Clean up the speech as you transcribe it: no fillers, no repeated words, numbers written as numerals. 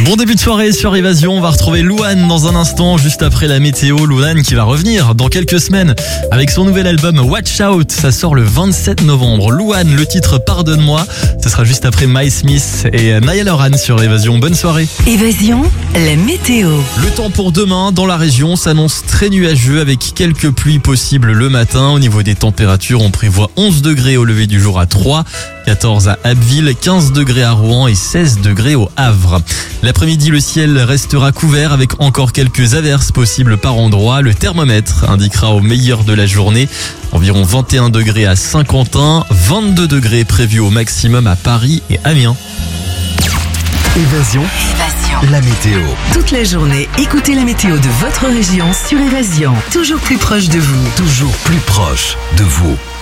Bon début de soirée sur Évasion, on va retrouver Louane dans un instant, juste après la météo. Louane qui va revenir dans quelques semaines avec son nouvel album Watch Out, ça sort le 27 novembre. Louane, le titre Pardonne-moi, ça sera juste après My Smith et Niall Horan sur Évasion. Bonne soirée. Évasion, la météo. Le temps pour demain dans la région s'annonce très nuageux avec quelques pluies possibles le matin. Au niveau des températures, on prévoit 11 degrés au lever du jour à Troyes, 14 à Abbeville, 15 degrés à Rouen et 16 degrés au Havre. L'après-midi, le ciel restera couvert avec encore quelques averses possibles par endroits. Le thermomètre indiquera au meilleur de la journée environ 21 degrés à Saint-Quentin, 22 degrés prévus au maximum à Paris et Amiens. Évasion, la météo. Toute la journée, écoutez la météo de votre région sur Évasion. Toujours plus proche de vous. Toujours plus proche de vous.